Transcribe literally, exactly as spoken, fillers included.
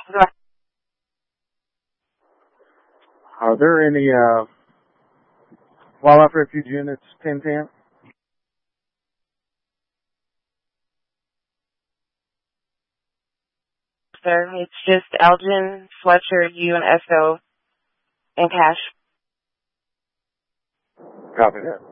Go ahead. Are there any uh, wildlife refuge units, ten ten? Sir, it's just Elgin, Fletcher, U, and S O, and Cash. Copy that.